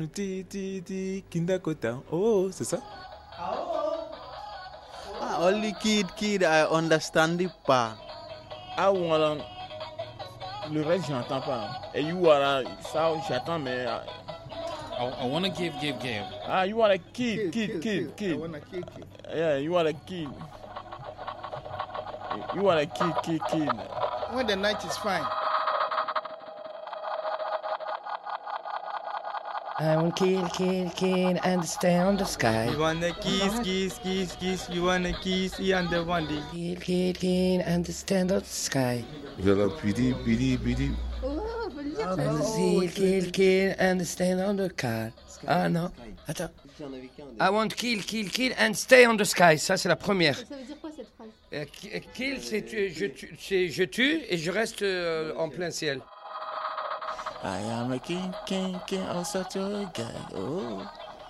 Kindakota. Oh, c'est ça? Ah, only kid, I understand pas. Ah, voilà. Le reste, j'entends pas. Et you are ça, j'entends, mais. I want to give. Ah, you are a kid. I wanna kid. Yeah, you are a kid. You are a kid. When the night is fine. I want kill, and stay on the sky. You wanna kiss, you wanna kiss, and the one day. Kill, and stand on the sky. Pidi. Oh, faut le dire. Kill, and stand on the car. Ah non, attends. I want kill, and stay on the sky. Ça, c'est la première. Ça veut dire quoi cette phrase? Kill, c'est je tue et je reste en plein ciel. I am a king of such a guy. Oh.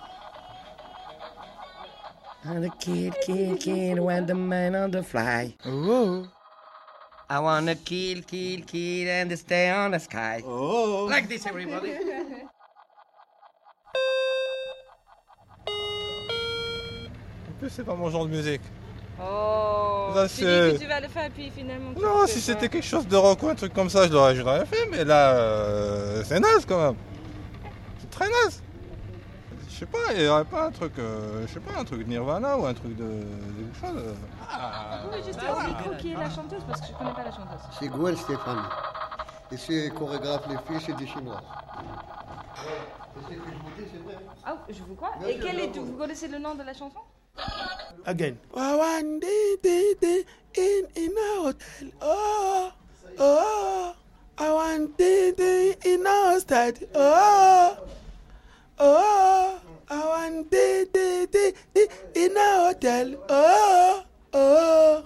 And the kill, when the man on the fly. Oh. I wanna kill, and stay on the sky. Oh. Like this, everybody. C'est pas mon genre de musique. Oh, Là, tu dis que tu vas le faire puis finalement... Non, si c'était quelque chose de rock ou un truc comme ça, je l'aurais fait, mais là, c'est naze quand même. C'est très naze. Je sais pas, il n'y aurait pas un truc, un truc de Nirvana ou un truc de quelque chose. Vous pouvez juste dire au micro qui est la chanteuse parce que je connais pas la chanteuse. C'est Gwen Stefani. Et c'est chorégraphe les filles, c'est des Chinois. C'est ce que je vous dis, c'est vrai. Ah, je vous crois. Bien Et sûr, vous connaissez le nom de la chanson? Again. One day in a hotel. Oh, I want day in a hostel. Oh, I want day in a hotel. Oh.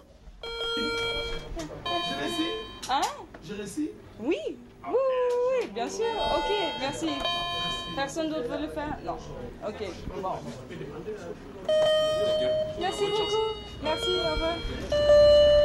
Hein? Je récite? Oui, bien sûr. Ok, merci. Personne d'autre veut le faire? Non. Ok, bon. Merci beaucoup. Merci, au revoir.